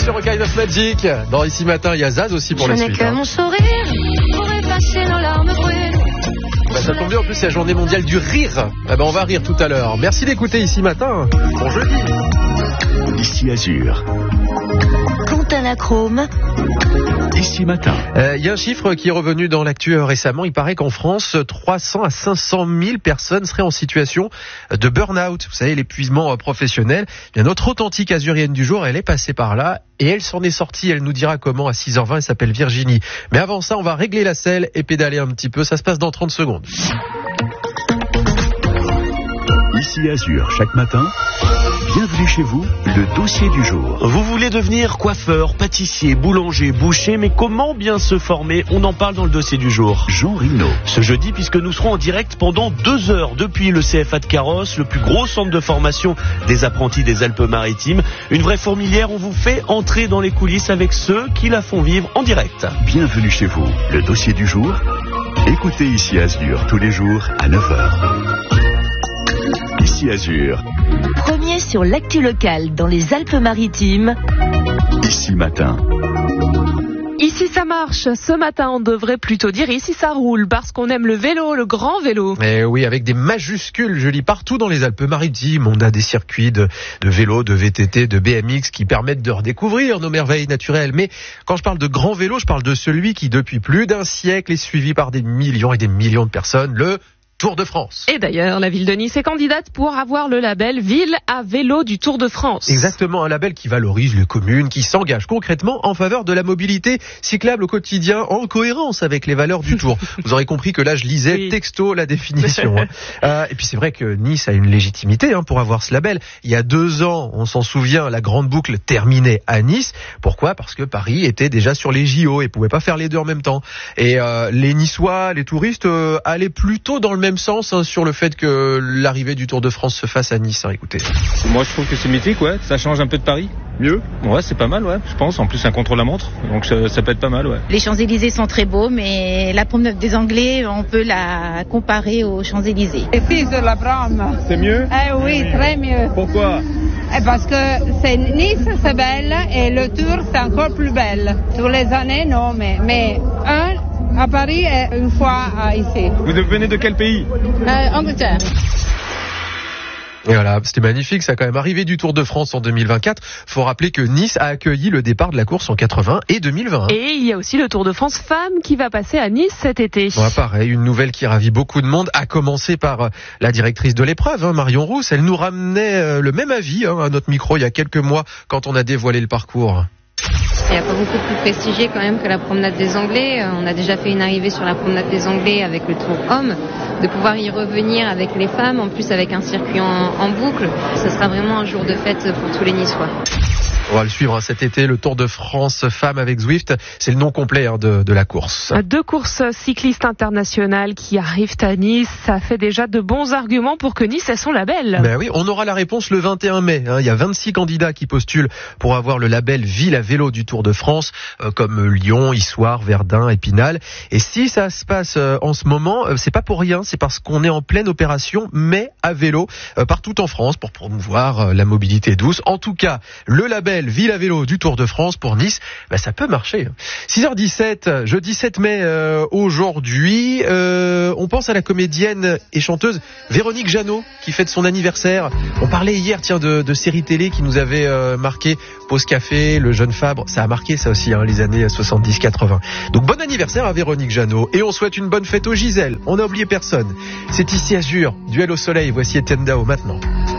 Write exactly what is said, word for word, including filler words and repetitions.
sur A Kind of Magic. Dans Ici Matin, il y a Zaz aussi pour Je la n'ai suite. que hein. mon sourire pour effacer nos larmes brûlées. Bah, ça tombe bien, en plus c'est la journée mondiale du rire. Ah bah, on va rire tout à l'heure. Merci d'écouter Ici Matin. Bon jeudi. Ici Azur. Quentin Lachrome. Ici Matin. Il euh, y a un chiffre qui est revenu dans l'actu récemment. Il paraît qu'en France, trois cents à cinq cent mille personnes seraient en situation de burn-out. Vous savez, l'épuisement professionnel. Bien, notre authentique azurienne du jour, elle est passée par là et elle s'en est sortie. Elle nous dira comment à six heures vingt. Elle s'appelle Virginie. Mais avant ça, on va régler la selle et pédaler un petit peu. Ça se passe dans trente secondes. Ici Azur, chaque matin. Bienvenue chez vous, le dossier du jour. Vous voulez devenir coiffeur, pâtissier, boulanger, boucher, mais comment bien se former? On en parle dans le dossier du jour. Jean Rino. Ce jeudi, puisque nous serons en direct pendant deux heures depuis le C F A de Carrosse, le plus gros centre de formation des apprentis des Alpes-Maritimes. Une vraie fourmilière, on vous fait entrer dans les coulisses avec ceux qui la font vivre en direct. Bienvenue chez vous, le dossier du jour. Écoutez Ici Azur tous les jours à neuf heures. Ici Azur. Premier sur l'actu locale dans les Alpes-Maritimes. Ici Matin. Ici ça marche, ce matin on devrait plutôt dire ici ça roule parce qu'on aime le vélo, le grand vélo. Mais oui, avec des majuscules, je lis partout dans les Alpes-Maritimes, on a des circuits de, de vélo, de V T T, de B M X qui permettent de redécouvrir nos merveilles naturelles. Mais quand je parle de grand vélo, je parle de celui qui depuis plus d'un siècle est suivi par des millions et des millions de personnes, le Tour de France. Et d'ailleurs, la ville de Nice est candidate pour avoir le label Ville à vélo du Tour de France. Exactement, un label qui valorise les communes, qui s'engage concrètement en faveur de la mobilité cyclable au quotidien, en cohérence avec les valeurs du Tour. Vous aurez compris que là, je lisais oui. texto la définition. hein. euh, et puis c'est vrai que Nice a une légitimité hein, pour avoir ce label. Il y a deux ans, on s'en souvient, la grande boucle terminait à Nice. Pourquoi ? Parce que Paris était déjà sur les J O et pouvait pas faire les deux en même temps. Et euh, les Niçois, les touristes, euh, allaient plutôt dans le même sens hein, sur le fait que l'arrivée du Tour de France se fasse à Nice. Hein, écoutez. Moi, je trouve que c'est mythique, ouais. Ça change un peu de Paris. Mieux. Ouais, c'est pas mal, ouais. Je pense. En plus, c'est un contre-la-montre, donc ça, ça peut être pas mal, ouais. Les Champs-Élysées sont très beaux, mais la promenade des Anglais, on peut la comparer aux Champs-Élysées. Et puis de la Brame. C'est mieux. Eh oui, très mieux. Pourquoi ? Eh parce que c'est Nice, c'est belle, et le Tour, c'est encore plus belle. Tous les années, non, mais mais un. À Paris et une fois ici. Vous venez de quel pays ? euh, Angleterre. Et voilà, c'était magnifique, ça a quand même arrivé du Tour de France en deux mille vingt-quatre. Faut rappeler que Nice a accueilli le départ de la course en quatre-vingts et deux mille vingt. Et il y a aussi le Tour de France Femmes qui va passer à Nice cet été. Ouais, pareil, une nouvelle qui ravit beaucoup de monde, à commencer par la directrice de l'épreuve, hein, Marion Rousse. Elle nous ramenait le même avis hein, à notre micro il y a quelques mois quand on a dévoilé le parcours. Il n'y a pas beaucoup plus prestigié quand même que la promenade des Anglais. On a déjà fait une arrivée sur la promenade des Anglais avec le Tour Homme. De pouvoir y revenir avec les femmes, en plus avec un circuit en, en boucle, ce sera vraiment un jour de fête pour tous les Niçois. On va le suivre hein, cet été, le Tour de France Femmes avec Zwift. C'est le nom complet hein, de, de la course. Deux courses cyclistes internationales qui arrivent à Nice. Ça fait déjà de bons arguments pour que Nice ait son label. Ben oui, on aura la réponse le vingt et un mai. Hein. Il y a vingt-six candidats qui postulent pour avoir le label Ville à vélo du Tour de France, euh, comme Lyon, Issoire, Verdun, Épinal. Et si ça se passe euh, en ce moment, euh, c'est pas pour rien. C'est parce qu'on est en pleine opération, mais à vélo, euh, partout en France, pour promouvoir euh, la mobilité douce. En tout cas, le label Ville à vélo du Tour de France pour Nice, bah ça peut marcher. six heures dix-sept, jeudi sept mai euh, aujourd'hui, euh, on pense à la comédienne et chanteuse Véronique Jeannot qui fête son anniversaire. On parlait hier tiens de, de séries télé qui nous avaient euh, marqué, Pause Café, Le Jeune Fabre, ça a marqué ça aussi hein, les années soixante-dix quatre-vingts. Donc bon anniversaire à Véronique Jeannot et on souhaite une bonne fête aux Gisèle. On n'a oublié personne. C'est Ici Azur, Duel au soleil, voici Etienne Dao maintenant.